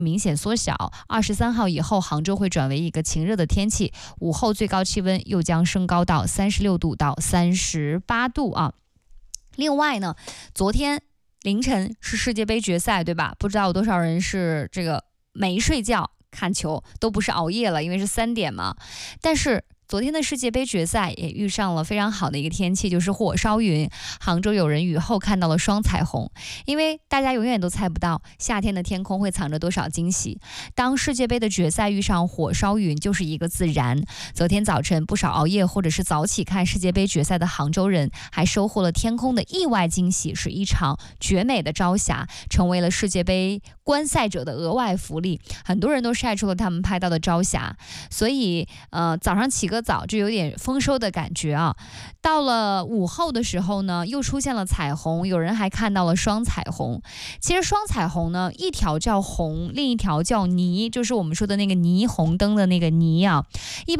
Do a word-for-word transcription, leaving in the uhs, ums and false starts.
明显缩小。二十三号以后，杭州会转为一个晴热的天气，午后最高气温又将升高到三十六度到三十八度啊。另外呢，昨天凌晨是世界杯决赛，对吧？不知道有多少人是这个没睡觉看球，都不是熬夜了，因为是三点嘛。但是昨天的世界杯决赛也遇上了非常好的一个天气，就是火烧云。杭州有人雨后看到了双彩虹，因为大家永远都猜不到夏天的天空会藏着多少惊喜。当世界杯的决赛遇上火烧云，就是一个自然。昨天早晨，不少熬夜或者是早起看世界杯决赛的杭州人，还收获了天空的意外惊喜，是一场绝美的朝霞，成为了世界杯观赛者的额外福利。很多人都晒出了他们拍到的朝霞，所以呃，早上起个早就有点丰收的感觉啊。到了午后的时候呢，又出现了彩虹，有人还看到了双彩虹。其实双彩虹呢，一条叫红，另一条叫霓，就是我们说的那个霓虹灯的那个霓啊。一般